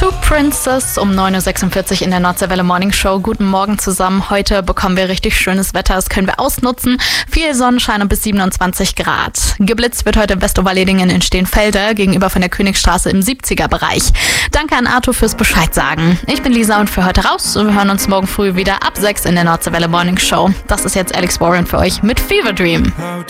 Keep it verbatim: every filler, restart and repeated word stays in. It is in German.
Two Princes um neun Uhr sechsundvierzig in der Nordseewelle Morning Show. Guten Morgen zusammen. Heute bekommen wir richtig schönes Wetter. Das können wir ausnutzen. Viel Sonnenschein und bis siebenundzwanzig Grad. Geblitzt wird heute im Westoverledingen in Steenfelder gegenüber von der Königstraße im siebziger Bereich. Danke an Arthur fürs Bescheid sagen. Ich bin Lisa und für heute raus. Und wir hören uns morgen früh wieder ab sechs in der Nordseewelle Morning Show. Das ist jetzt Alex Warren für euch mit Fever Dream.